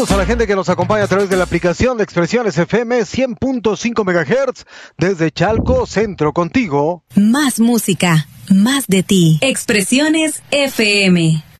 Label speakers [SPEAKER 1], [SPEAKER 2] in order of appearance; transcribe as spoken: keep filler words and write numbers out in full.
[SPEAKER 1] A la gente que nos acompaña a través de la aplicación de Expresiones F M cien punto cinco megahertz desde Chalco Centro, contigo.
[SPEAKER 2] Más música, más de ti. Expresiones F M.